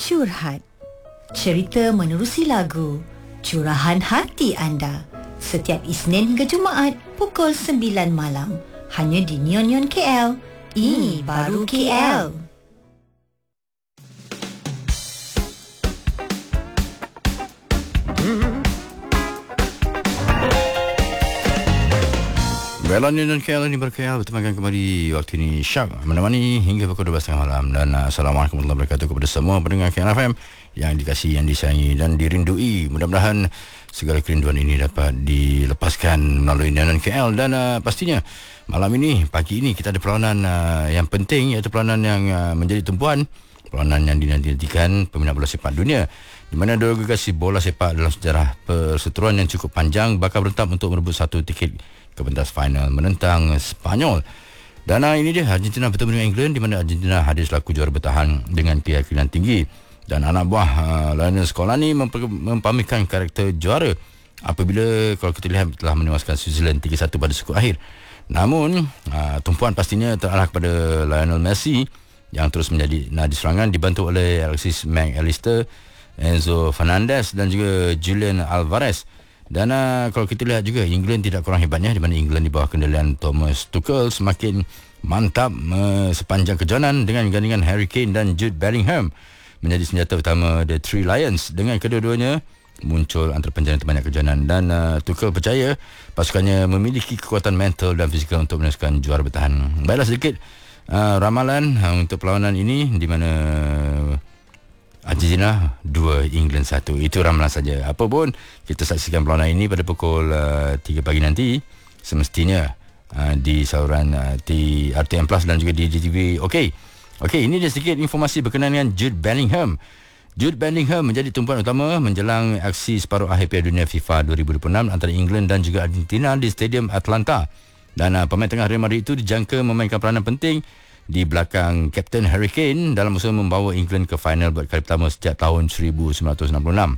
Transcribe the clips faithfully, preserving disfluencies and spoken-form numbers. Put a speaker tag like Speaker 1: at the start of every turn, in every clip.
Speaker 1: Curhat. Cerita menerusi lagu Curahan Hati Anda. Setiap Isnin hingga Jumaat pukul sembilan malam. Hanya di Neon Neon K L. Ini baru K L.
Speaker 2: Belon dan K L ini berkaya bertemankan kembali waktu ini Syak menemani hingga pukul dua belas malam. Dan uh, Assalamualaikum warahmatullahi wabarakatuh kepada semua pendengar K L F M yang dikasihi, yang disayangi dan dirindui. Mudah-mudahan segala kerinduan ini dapat dilepaskan melalui Neon K L. Dan uh, pastinya malam ini, pagi ini kita ada perlawanan uh, yang penting, iaitu perlawanan yang uh, menjadi tumpuan, perlawanan yang dinantikan peminat bola sepak dunia, di mana dua agregasi bola sepak dalam sejarah perseteruan yang cukup panjang bakal berentap untuk merebut satu tiket ke pentas final menentang Sepanyol. Dan uh, ini dia Argentina bertemu dengan England, di mana Argentina hadir selaku juara bertahan dengan keyakinan tinggi. Dan anak buah uh, Lionel Scaloni memper- mempamerkan karakter juara apabila, kalau kita lihat, telah menewaskan Switzerland tiga satu pada skor akhir. Namun uh, tumpuan pastinya terarah kepada Lionel Messi yang terus menjadi nadi serangan, dibantu oleh Alexis McAllister, Enzo Fernandez dan juga Julian Alvarez. Dan uh, kalau kita lihat juga, England tidak kurang hebatnya, di mana England di bawah kendalian Thomas Tuchel semakin mantap uh, sepanjang kejohanan dengan gandingan Harry Kane dan Jude Bellingham menjadi senjata utama The Three Lions. Dengan kedua-duanya muncul antara penjalan terbanyak kejohanan, dan uh, Tuchel percaya pasukannya memiliki kekuatan mental dan fizikal untuk meneruskan juara bertahan. Baiklah sedikit uh, ramalan uh, untuk perlawanan ini, di mana Argentina dua, England satu. Itu ramalan saja. Apapun, kita saksikan perlawanan ini pada pukul uh, tiga pagi nanti, semestinya uh, di saluran uh, di R T M Plus dan juga di D T V. Okey. Okey, ini dia sedikit informasi berkenaan dengan Jude Bellingham. Jude Bellingham menjadi tumpuan utama menjelang aksi separuh akhir Piala Dunia FIFA dua ribu dua puluh enam antara England dan juga Argentina di Stadium Atlanta. Dan uh, pemain tengah Real Madrid itu dijangka memainkan peranan penting di belakang Kapten Harry Kane dalam usaha membawa England ke final buat kali pertama sejak tahun seribu sembilan ratus enam puluh enam.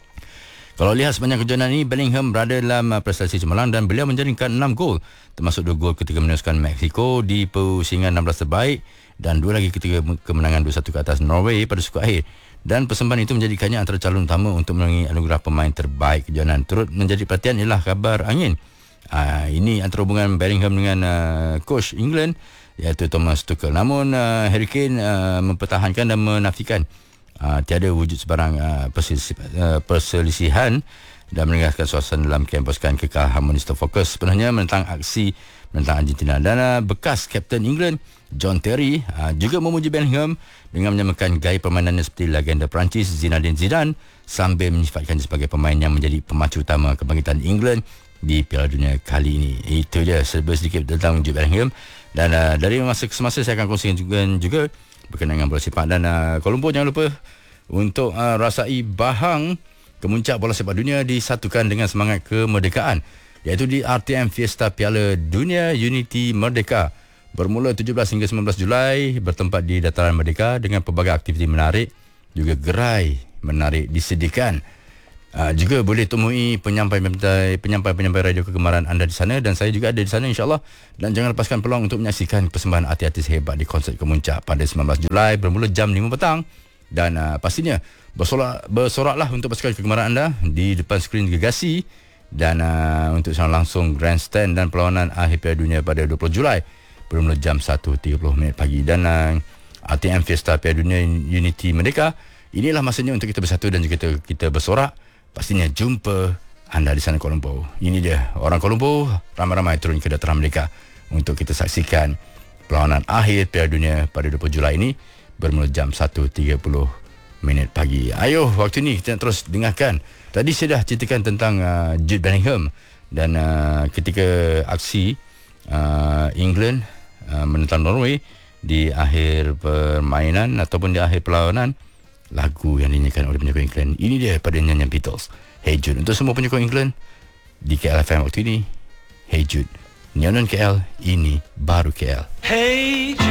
Speaker 2: Kalau lihat sepanjang kejohanan ini, Bellingham berada dalam prestasi cemerlang dan beliau menjaringkan enam gol, termasuk dua gol ketika menewaskan Mexico di pusingan enam belas terbaik dan dua lagi ketika kemenangan dua satu ke atas Norway pada skor akhir. Dan persembahan itu menjadikannya antara calon utama untuk menangi anugerah pemain terbaik kejohanan. Turut menjadi perhatian ialah kabar angin. Uh, ini antara hubungan Bellingham dengan uh, coach England, iaitu Thomas Tuchel. Namun uh, Harry Kane uh, mempertahankan dan menafikan uh, tiada wujud sebarang uh, perselisihan, uh, perselisihan dan menegaskan suasana dalam kamp pasukan kekal harmonis, terfokus sepenuhnya menentang aksi menentang Argentina. Dan uh, bekas Kapten England John Terry uh, juga memuji Bellingham dengan menyamakan gaya permainannya seperti legenda Perancis Zinedine Zidane, sambil menyifatkannya sebagai pemain yang menjadi pemacu utama kebangkitan England di Piala Dunia kali ini. Itu dia serba sedikit tentang Jude Bellingham. Dan uh, dari masa ke semasa saya akan kongsikan juga, juga berkenaan dengan bola sepak. Dan uh, Kuala Lumpur jangan lupa untuk uh, rasai bahang kemuncak bola sepak dunia disatukan dengan semangat kemerdekaan, iaitu di R T M Fiesta Piala Dunia Unity Merdeka, bermula tujuh belas hingga sembilan belas Julai, bertempat di Dataran Merdeka dengan pelbagai aktiviti menarik, juga gerai menarik disediakan. Uh, juga boleh temui penyampai-penyampai penyampai-penyampai radio kegemaran anda di sana, dan saya juga ada di sana insya-Allah. Dan jangan lepaskan peluang untuk menyaksikan persembahan artis-artis hebat di konsert kemuncak pada sembilan belas Julai bermula jam lima petang. Dan uh, pastinya bersorak bersoraklah untuk pasukan kegemaran anda di depan skrin gegasi, dan uh, untuk siaran langsung grandstand dan perlawanan akhir Piala Dunia pada dua puluh Julai bermula jam satu tiga puluh minit pagi. Dan uh, R T M Fiesta Piala Dunia Unity Merdeka, inilah masanya untuk kita bersatu dan juga kita, kita bersorak. Pastinya jumpa anda di sana Kuala Lumpur. Ini dia, orang Kuala Lumpur ramai-ramai turun ke Dataran Merdeka untuk kita saksikan perlawanan akhir Piala Dunia pada dua puluh Julai ini bermula jam satu tiga puluh minit pagi. Ayo, waktu ini kita terus dengarkan. Tadi saya dah ceritakan tentang uh, Jude Bellingham, dan uh, ketika aksi uh, England uh, menentang Norway di akhir permainan ataupun di akhir perlawanan, lagu yang dinyanyikan oleh penyokong England ini dia pada nyanyian Beatles, Hey Jude. Untuk semua penyokong England di K L F M waktu ini, Hey Jude. Neon K L, ini baru K L.
Speaker 3: Hey